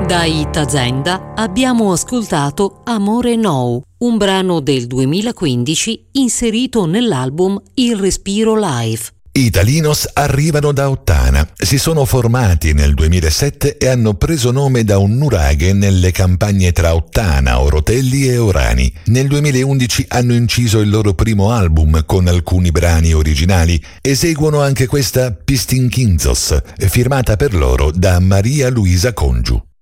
Da Itazenda abbiamo ascoltato Amore Nou, un brano del 2015 inserito nell'album Il Respiro Live. I Talinos arrivano da Ottana, si sono formati nel 2007 e hanno preso nome da un nuraghe nelle campagne tra Ottana, Orotelli e Orani. Nel 2011 hanno inciso il loro primo album con alcuni brani originali. Eseguono anche questa Pistinkinzos, firmata per loro da Maria Luisa Congiu.